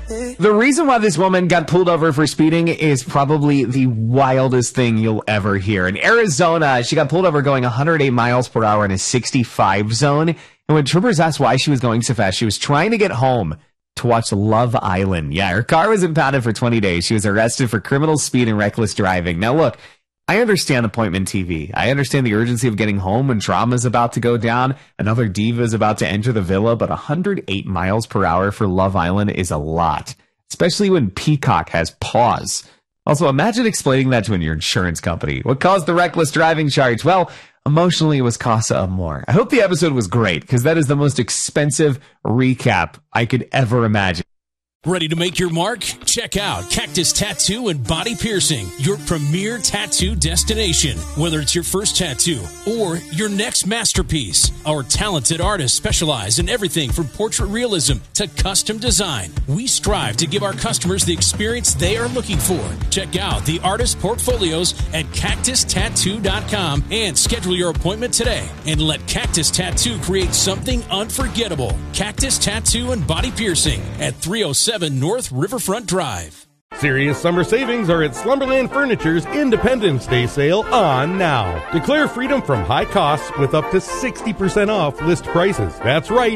The reason why this woman got pulled over for speeding is probably the wildest thing you'll ever hear. In Arizona, she got pulled over going 108 miles per hour in a 65 zone. And when troopers asked why she was going so fast, she was trying to get home to watch Love Island. Yeah, her car was impounded for 20 days. She was arrested for criminal speed and reckless driving. Now, look, I understand appointment TV. I understand the urgency of getting home when drama is about to go down. Another diva is about to enter the villa, but 108 miles per hour for Love Island is a lot, especially when Peacock has pause. Also, imagine explaining that to your insurance company. What caused the reckless driving charge? Well, emotionally, it was Casa Amor. I hope the episode was great, because that is the most expensive recap I could ever imagine. Ready to make your mark? Check out Cactus Tattoo and Body Piercing, your premier tattoo destination. Whether it's your first tattoo or your next masterpiece, our talented artists specialize in everything from portrait realism to custom design. We strive to give our customers the experience they are looking for. Check out the artist portfolios at cactustattoo.com and schedule your appointment today. And let Cactus Tattoo create something unforgettable. Cactus Tattoo and Body Piercing at 307 North Riverfront Drive. Serious summer savings are at Slumberland Furniture's Independence Day sale on now. Declare freedom from high costs with up to 60% off list prices. That's right,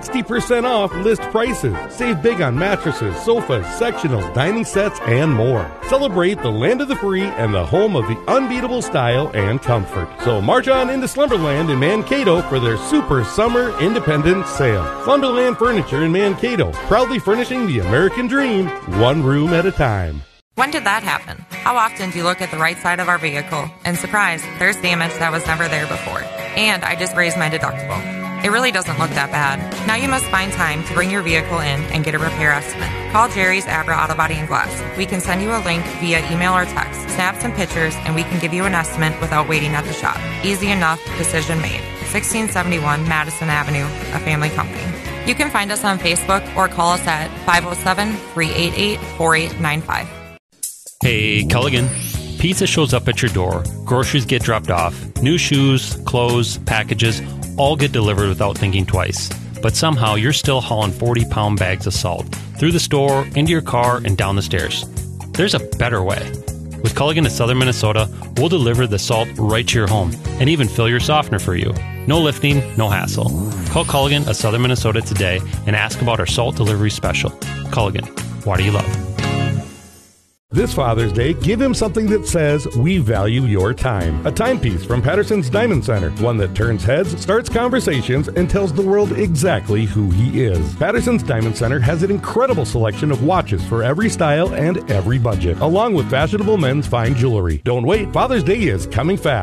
60% off list prices. Save big on mattresses, sofas, sectionals, dining sets, and more. Celebrate the land of the free and the home of the unbeatable style and comfort. So march on into Slumberland in Mankato for their Super Summer Independence Sale. Slumberland Furniture in Mankato, proudly furnishing the American dream, one room at a time. When did that happen? How often do you look at the right side of our vehicle and surprise, there's damage that was never there before? And I just raised my deductible. It really doesn't look that bad. Now you must find time to bring your vehicle in and get a repair estimate. Call Jerry's Abra Auto Body and Glass. We can send you a link via email or text. Snap some pictures and we can give you an estimate without waiting at the shop. Easy enough, decision made. 1671 Madison Avenue, a family company. You can find us on Facebook or call us at 507-388-4895. Hey, Culligan. Pizza shows up at your door. Groceries get dropped off. New shoes, clothes, packages all get delivered without thinking twice. But somehow you're still hauling 40-pound bags of salt through the store, into your car, and down the stairs. There's a better way. With Culligan of Southern Minnesota, we'll deliver the salt right to your home and even fill your softener for you. No lifting, no hassle. Call Culligan of Southern Minnesota today and ask about our salt delivery special. Culligan, what do you love? This Father's Day, give him something that says, we value your time. A timepiece from Patterson's Diamond Center. One that turns heads, starts conversations, and tells the world exactly who he is. Patterson's Diamond Center has an incredible selection of watches for every style and every budget, along with fashionable men's fine jewelry. Don't wait, Father's Day is coming fast.